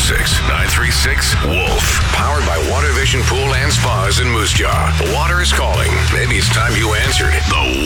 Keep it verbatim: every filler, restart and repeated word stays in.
six, nine three six, WOLF. Powered by Water Vision Pool and Spas in Moose Jaw. The water is calling. Maybe it's time you answered. The